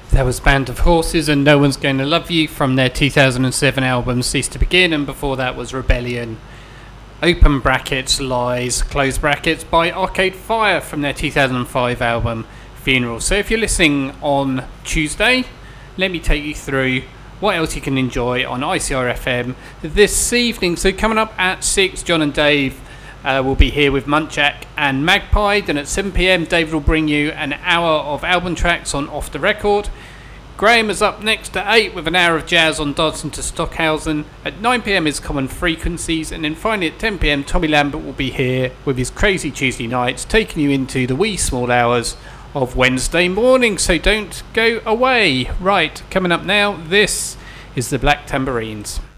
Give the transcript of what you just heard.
There was Band of Horses and No One's Going to Love You from their 2007 album Cease to Begin, and before that was Rebellion, open brackets, Lies, close brackets, by Arcade Fire from their 2005 album Funeral. So if you're listening on Tuesday, let me take you through what else you can enjoy on ICR FM this evening. So coming up at 6, John and Dave will be here with Munchak and Magpie. Then at 7 p.m, David will bring you an hour of album tracks on Off the Record. Graham is up next at 8 with an hour of jazz on Dancing to Stockhausen. At 9 p.m is Common Frequencies. And then finally at 10 p.m, Tommy Lambert will be here with his Crazy Tuesday Nights, taking you into the wee small hours of Wednesday morning. So don't go away. Right, coming up now, this is the Black Tambourines.